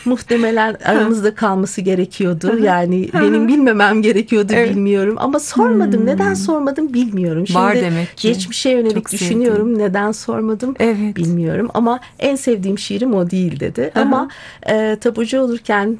Muhtemelen aramızda kalması gerekiyordu. Yani benim bilmemem gerekiyordu, Evet. bilmiyorum. Ama sormadım. Neden sormadım bilmiyorum. Var Şimdi demek ki. geçmişe yönelik Çok sevdiğin. düşünüyorum. Neden sormadım Evet. bilmiyorum. Ama en sevdiğim şiirim o değil dedi. Ama tabucu olurken